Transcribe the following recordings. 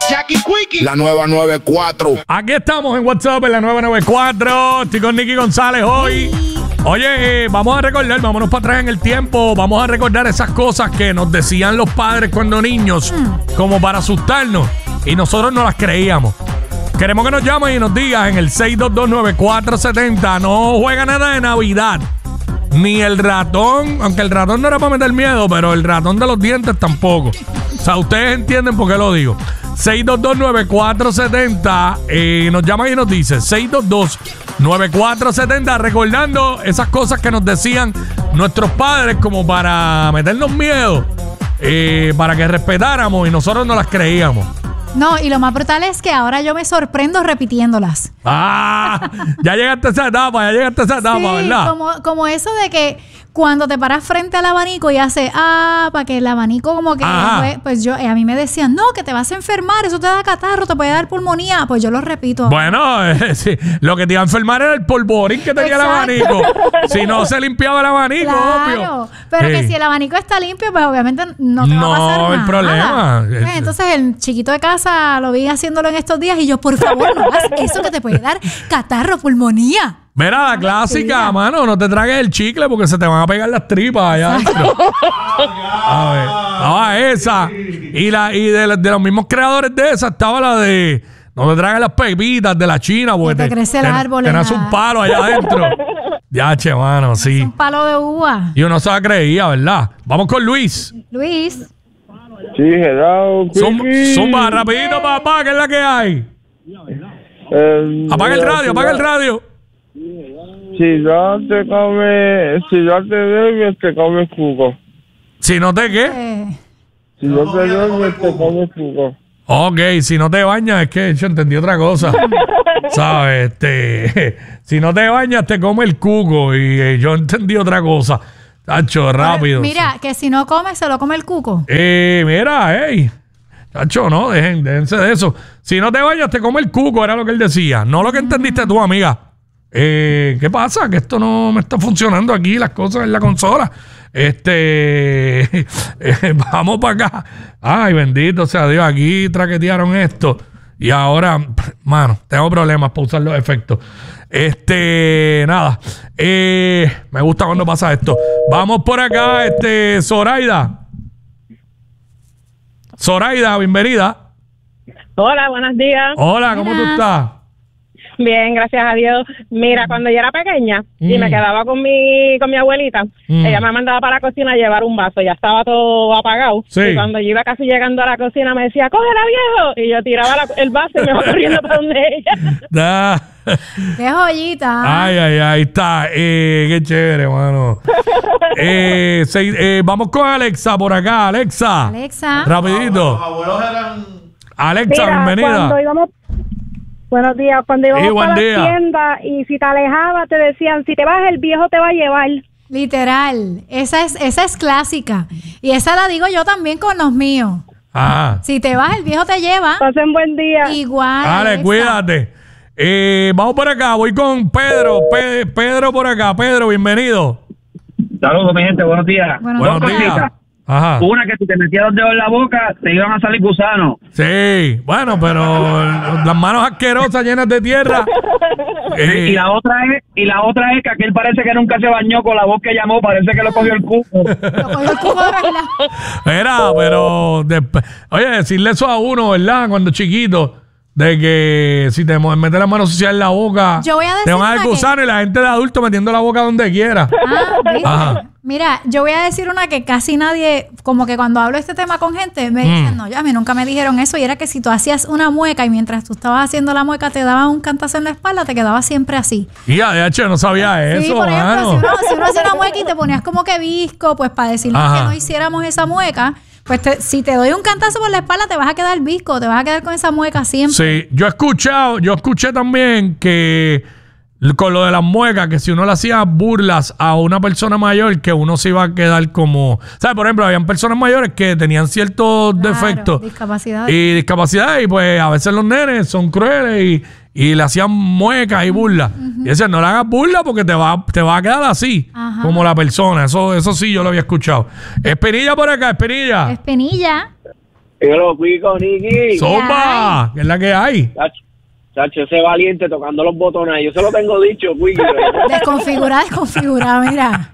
Jackie Quickie, la nueva 94. Aquí estamos en WhatsApp en la nueva 94. Estoy con Nicky González hoy. Oye, vamos a recordar, vámonos para atrás en el tiempo. Vamos a recordar esas cosas que nos decían los padres cuando niños, como para asustarnos, y nosotros no las creíamos. Queremos que nos llamen y nos digas en el 6229470. No juega nada de Navidad. Ni el ratón, aunque el ratón no era para meter miedo, pero el ratón de los dientes tampoco. O sea, ustedes entienden por qué lo digo. 6229470. Nos llaman y nos dice 6229470, recordando esas cosas que nos decían nuestros padres como para meternos miedo, para que respetáramos y nosotros no las creíamos. No, y lo más brutal es que ahora yo me sorprendo repitiéndolas. Ah, ya llegaste a esa etapa, Sí, ¿verdad? como eso de que cuando te paras frente al abanico y hace para que el abanico como que pues yo a mí me decían, no, que te vas a enfermar, eso te da catarro, te puede dar pulmonía. Pues yo lo repito. Bueno, sí, lo que te iba a enfermar era el polvorín que tenía el abanico. Si no se limpiaba el abanico, claro, obvio. pero Sí. que si el abanico está limpio, pues obviamente no te va a pasar nada. No, el problema. Pues entonces el chiquito de casa lo vi haciéndolo en estos días y yo, por favor, no hagas eso que te puede dar catarro, pulmonía. Mira, la clásica, mano, no te tragues el chicle porque se te van a pegar las tripas allá adentro. A ver, esa. Y de los mismos creadores de esa estaba la de no te tragues las pepitas de la China porque te crece el árbol. Tenés un palo allá adentro. Ya, che, mano, sí. Un palo de uva. Y uno se la creía, ¿verdad? Vamos con Luis. Luis. Sí, hello. Zumba, rapidito, papá, ¿qué es la que hay? Apaga el radio. Si no te duermes, te comes jugo. Si no te, ¿qué? Si no te duermes, te comes jugo. Ok, si no te bañas, es que yo entendí otra cosa. ¿Sabes? Si no te bañas, te come el cuco. Y yo entendí otra cosa. Tacho, rápido. Mira, que si no come, se lo come el cuco. Mira, Tacho, no, déjense de eso. Si no te bañas, te come el cuco, era lo que él decía. No lo que entendiste tú, amiga. ¿Qué pasa? Que esto no me está funcionando aquí, las cosas en la consola. Vamos para acá. Ay, bendito sea Dios, aquí traquetearon esto. Y ahora, mano, tengo problemas para usar los efectos. Nada. Me gusta cuando pasa esto. Vamos por acá, Zoraida. Zoraida, bienvenida. Hola, buenos días. Hola, ¿cómo tú estás? Bien, gracias a Dios. Mira, cuando yo era pequeña y me quedaba con mi abuelita, ella me mandaba para la cocina a llevar un vaso, ya estaba todo apagado. Sí. Y cuando yo iba casi llegando a la cocina me decía, cógela, viejo. Y yo tiraba el vaso y me iba corriendo para donde ella. ¡Qué joyita! Ahí está. Qué chévere, mano. Vamos con Alexa por acá. Alexa. Rapidito. Los abuelos eran... Alexa, Mira, bienvenida. Buenos días. Cuando íbamos buen para día. la tienda y si te alejabas te decían, si te vas el viejo te va a llevar. Literal. Esa es clásica. Y esa la digo yo también con los míos. Si te vas, el viejo te lleva. Pasen buen día. Igual. Dale, Alexa. cuídate. Vamos por acá. Voy con Pedro. Pedro por acá. Pedro, bienvenido. Saludos, mi gente. Buenos días. Buenos días. Ajá. Una, que si te metías los dedos en la boca, te iban a salir gusanos. Sí, bueno, pero las manos asquerosas llenas de tierra. Y la otra es que aquel parece que nunca se bañó con la voz que llamó, parece que lo cogió el cuco. Lo cogió el cuco de verdad. Era, pero oye, decirle eso a uno, ¿verdad? Cuando chiquito, de que si te metes la mano sucia en la boca, Yo voy a decir te van a dar una gusano y la gente de adulto metiendo la boca donde quiera. ¿viste? Ajá. Mira, yo voy a decir una que casi nadie, como que cuando hablo este tema con gente, me dicen, no, ya a mí nunca me dijeron eso, y era que si tú hacías una mueca y mientras tú estabas haciendo la mueca te daban un cantazo en la espalda, te quedaba siempre así. Y de hecho, no sabía eso, Sí, por ejemplo, mano. si uno hacía una mueca y te ponías como que visco, pues para decirnos Ajá. que no hiciéramos esa mueca, pues si te doy un cantazo por la espalda te vas a quedar visco, te vas a quedar con esa mueca siempre. Sí, yo escuché también que con lo de las muecas, que si uno le hacía burlas a una persona mayor, que uno se iba a quedar como... ¿Sabes? Por ejemplo, habían personas mayores que tenían ciertos defectos Discapacidades. y pues a veces los nenes son crueles y le hacían muecas y burlas. Y decían, no le hagas burla porque te va a quedar así, como la persona. Eso sí yo lo había escuchado. Espinilla por acá, Espinilla. Espinilla. Yo lo fui con Nicky. ¡Zumba! ¿Qué es la que hay? Chacho, ese valiente tocando los botones. Yo se lo tengo dicho, Quickie. Desconfigurada, mira.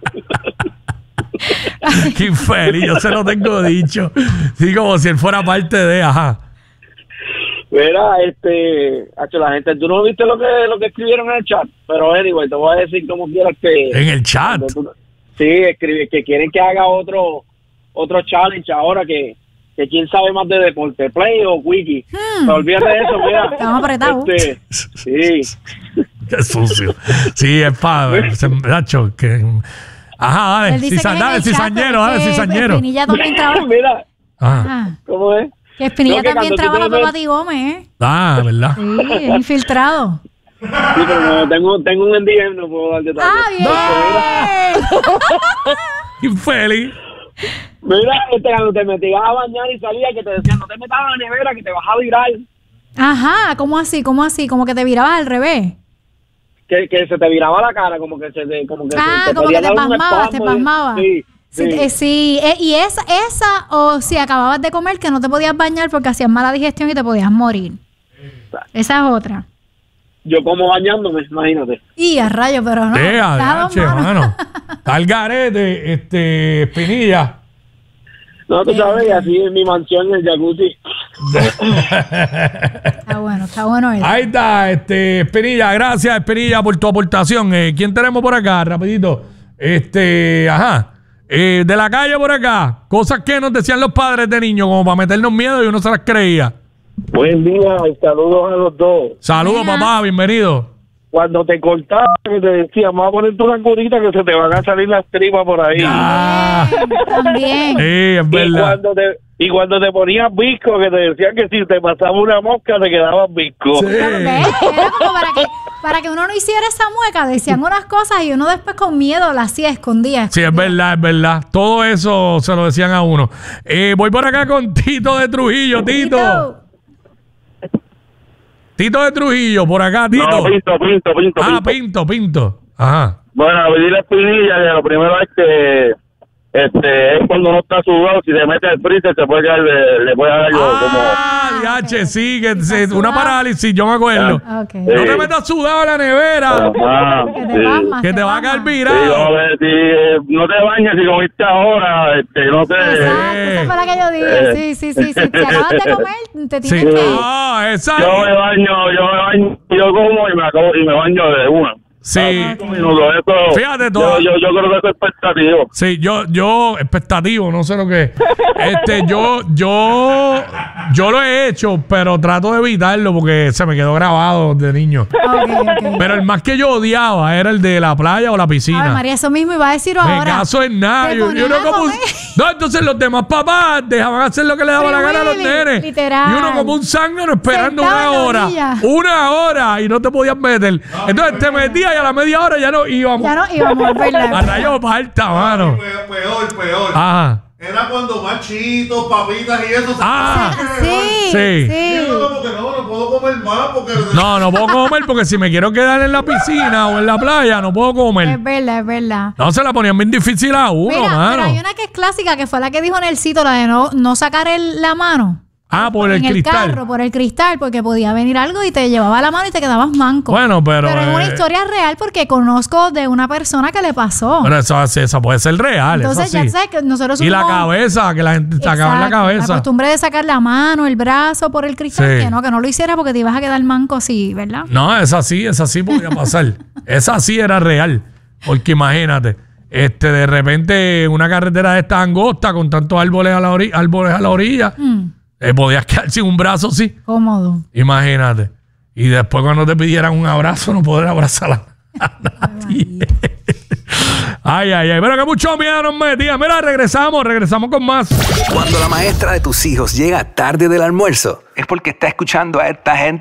Qué infeliz, yo se lo tengo dicho. Sí, como si él fuera parte de, ajá. Mira, Chacho, la gente, tú no viste lo que escribieron en el chat, pero anyway, te voy a decir como quieras que... En el chat. Sí, escribe que quieren que haga otro challenge ahora que quién sabe más de deporte, Play o Quickie. No olvides de eso, mira. Estamos apretados. Sí. Qué sucio. Sí, es padre. Nacho, que... Ajá, dale. Cizañero. Espinilla también trabaja. Mira. Ajá. ¿Cómo es? Que Espinilla también trabaja para Pati Gómez, ¿eh? Ah, ¿verdad? Sí, es infiltrado. Sí, pero no, tengo un NDM, no puedo dar detalles. ¡Ah, bien! Infeliz. Mira, cuando te metías a bañar y salías, que te decían, no te metas a la nevera, que te vas a virar. Ajá, ¿cómo así? Como que te virabas al revés. Que se te viraba la cara, como que te como que te pasmaba. Sí. Y esa, o si acababas de comer, que no te podías bañar porque hacías mala digestión y te podías morir. Esa es otra. Yo como bañándome, imagínate. Y a rayo, pero no. Mano. Está el garete, Espinilla. No, tú sabes, así en mi mansión en el jacuzzi. Está bueno eso. Ahí está, Espinilla. Gracias, Espinilla, por tu aportación. ¿Quién tenemos por acá? Rapidito. Ajá. De la calle por acá. Cosas que nos decían los padres de niños, como para meternos miedo y uno se las creía. Buen día y saludos a los dos. Saludos, papá, bienvenido. Cuando te cortaban, que te decían, vamos a ponerte una curita que se te van a salir las tripas por ahí. También. Sí, es verdad. Y cuando te ponías visco, que te decían que si te pasaba una mosca, te quedabas visco. Sí. Era como para que uno no hiciera esa mueca, decían unas cosas y uno después con miedo la hacía escondida. Sí, es verdad. Todo eso se lo decían a uno. Voy por acá con Tito de Trujillo. Tito de Trujillo, por acá, Tito. No, Pinto. Pinto. Ajá. Bueno, a pedir la Espinilla, que lo primero es que es cuando uno está sudado, si se mete al freezer, le puede dar algo como... sí, una parálisis, yo me acuerdo. Okay. No te metas sudado en la nevera. Que te va a caer virado. Sí, vamos a ver, si no te bañas, si comiste ahora, no sé... Exacto, esa fue la que yo dije. Sí. Si acabas de comer, te tienes que... exacto. Yo me baño, yo como y me baño de una. Sí. Minutos, eso, fíjate todo. Yo creo que eso es expectativo. Sí, yo expectativo, no sé lo que es. Yo lo he hecho, pero trato de evitarlo porque se me quedó grabado de niño. Okay. Pero el más que yo odiaba era el de la playa o la piscina. Ay, María, eso mismo iba a decir ahora. Me caso en nada. No, entonces los demás papás dejaban hacer lo que le daba la gana a los nenes. Literal. Y uno como un zángano esperando sentado una hora y no te podías meter. Entonces te metías y a la media hora ya no íbamos. ¿verdad? A rayo parta, mano. Peor. Ajá. Era cuando machitos, papitas y eso. Sí. Y uno como que no puedo comer más porque... No puedo comer porque si me quiero quedar en la piscina o en la playa, no puedo comer. Es verdad. No, se la ponían bien difícil a uno, mano. Pero hay una que es clásica, que fue la que dijo Nelsito, la de no sacar la mano. Por el cristal. En el carro, por el cristal, porque podía venir algo y te llevaba la mano y te quedabas manco. Bueno, pero es una historia real porque conozco de una persona que le pasó. Pero eso puede ser real. Entonces ya sabes que nosotros y la cabeza, que la gente sacaba en la cabeza. La costumbre de sacar la mano, el brazo por el cristal, que no lo hiciera porque te ibas a quedar manco así, ¿verdad? No, esa sí podía pasar. Esa sí era real. Porque imagínate, de repente una carretera de esta angosta con tantos árboles a la orilla. Podías quedar sin un brazo, sí. Cómodo. Imagínate. Y después cuando te pidieran un abrazo, no poder abrazar a nadie. Ay. Pero que mucho miedo nos metían. Mira, regresamos con más. Cuando la maestra de tus hijos llega tarde del almuerzo, es porque está escuchando a esta gente.